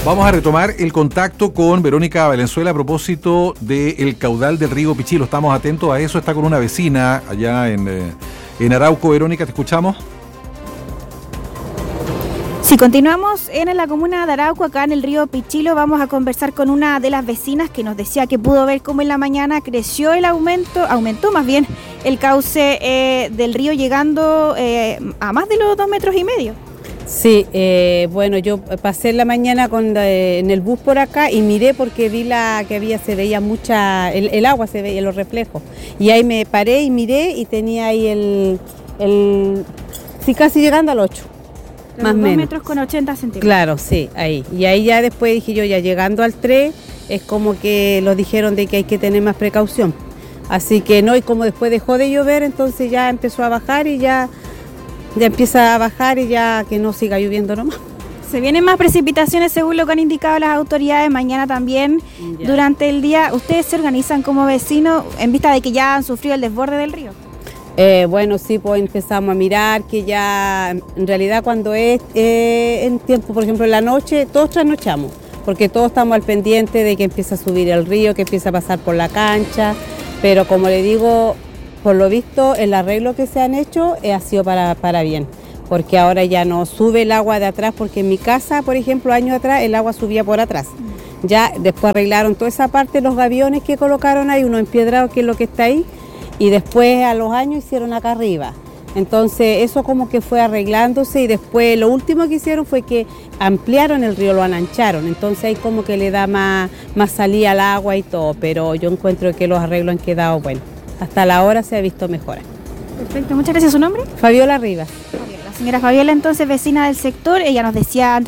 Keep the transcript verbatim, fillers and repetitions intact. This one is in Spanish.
Vamos a retomar el contacto con Verónica Valenzuela a propósito del caudal del río Pichilo. Estamos atentos a eso. Está con una vecina allá en, eh, en Arauco. Verónica, ¿te escuchamos? Si continuamos en la comuna de Arauco, acá en el río Pichilo, vamos a conversar con una de las vecinas que nos decía que pudo ver cómo en la mañana creció el aumento, aumentó más bien el cauce eh, del río, llegando eh, a más de los dos metros y medio. Sí, eh, bueno, yo pasé la mañana con, eh, en el bus por acá y miré porque vi la que había, se veía mucha, el, el agua se veía, los reflejos. Y ahí me paré y miré y tenía ahí el, el sí, casi llegando al ocho. Más o menos. dos metros con ochenta centímetros. Claro, sí, ahí. Y ahí ya después dije yo, ya llegando al tres, es como que los dijeron de que hay que tener más precaución. Así que no, y como después dejó de llover, entonces ya empezó a bajar y ya... Ya empieza a bajar y ya que no siga lloviendo nomás. Se vienen más precipitaciones según lo que han indicado las autoridades, mañana también, ya. Durante el día. ¿Ustedes se organizan como vecinos en vista de que ya han sufrido el desborde del río? Eh, bueno, sí, pues empezamos a mirar que ya, en realidad cuando es eh, en tiempo, por ejemplo en la noche, todos trasnochamos, porque todos estamos al pendiente de que empieza a subir el río, que empieza a pasar por la cancha, pero como le digo... Por lo visto, el arreglo que se han hecho eh, ha sido para, para bien, porque ahora ya no sube el agua de atrás, porque en mi casa, por ejemplo, años atrás, el agua subía por atrás. Ya después arreglaron toda esa parte, los gaviones que colocaron ahí, uno empiedrado, que es lo que está ahí, y después a los años hicieron acá arriba. Entonces eso como que fue arreglándose y después lo último que hicieron fue que ampliaron el río, lo anancharon, entonces ahí como que le da más, más salida al agua y todo, pero yo encuentro que los arreglos han quedado buenos. Hasta la hora se ha visto mejora. Perfecto, muchas gracias. ¿Su nombre? Fabiola Rivas. La señora Fabiola, entonces, vecina del sector, ella nos decía antes